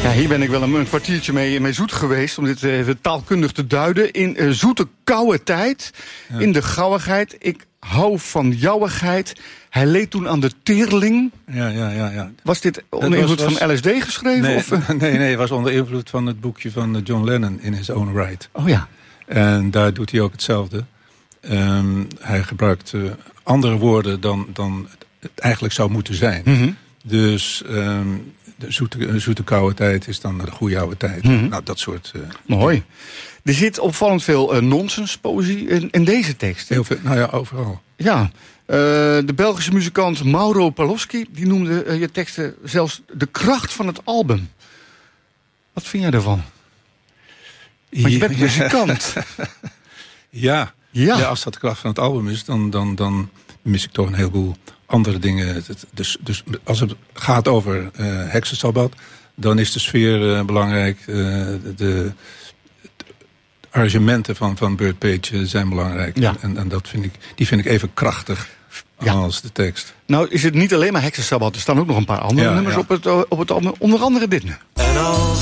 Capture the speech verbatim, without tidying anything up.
Ja, hier ben ik wel een, een kwartiertje mee, mee zoet geweest om dit even taalkundig te duiden. In uh, zoete koude tijd, ja. In de gauwigheid. Ik hou van jouwigheid. Hij leed toen aan de teerling. Ja, ja, ja, ja. Was dit onder invloed was... van L S D geschreven? Nee, of? nee, nee, het was onder invloed van het boekje van John Lennon in His Own Right. Oh ja. En daar doet hij ook hetzelfde. Um, hij gebruikt uh, andere woorden dan, dan het eigenlijk zou moeten zijn. Mm-hmm. Dus um, de zoete, zoete koude tijd is dan de goede oude tijd. Mm-hmm. Nou, dat soort... Uh, Mooi. Er zit opvallend veel uh, nonsenspoëzie in, in deze tekst. Heel veel, nou ja, overal. Ja. Uh, de Belgische muzikant Mauro Pawlowski die noemde uh, je teksten zelfs de kracht van het album. Wat vind jij daarvan? Want je bent muzikant. ja. Ja. ja, als dat de kracht van het album is, dan, dan, dan mis ik toch een heleboel andere dingen. Dus, dus als het gaat over uh, Heksensabbat, dan is de sfeer uh, belangrijk. Uh, de, de arrangementen van, van Burt Page zijn belangrijk. Ja. En, en dat vind ik, die vind ik even krachtig ja. als de tekst. Nou is het niet alleen maar Heksensabbat. Er staan ook nog een paar andere ja, nummers ja. op het, op het album. Onder andere dit nu. En als